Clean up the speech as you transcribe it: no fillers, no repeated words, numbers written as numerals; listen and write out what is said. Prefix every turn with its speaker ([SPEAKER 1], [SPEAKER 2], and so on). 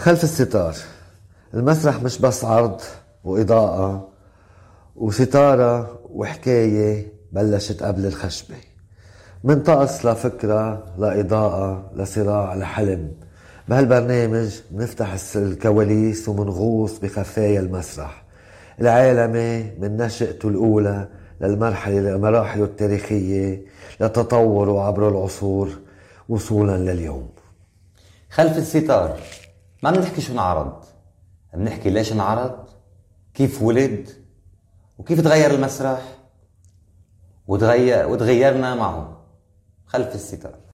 [SPEAKER 1] خلف الستار. المسرح مش بس عرض وإضاءة وستارة وحكاية بلشت قبل الخشبة، من طقس لفكرة لإضاءة لصراع لحلم. بهالبرنامج منفتح الكواليس ومنغوص بخفايا المسرح العالمي من نشأته الأولى لمراحله التاريخية لتطوره عبر العصور وصولا لليوم.
[SPEAKER 2] خلف الستار ما بنحكي شو انعرض، بنحكي ليش انعرض، كيف ولد، وكيف تغير المسرح وتغيرنا معه. خلف الستار.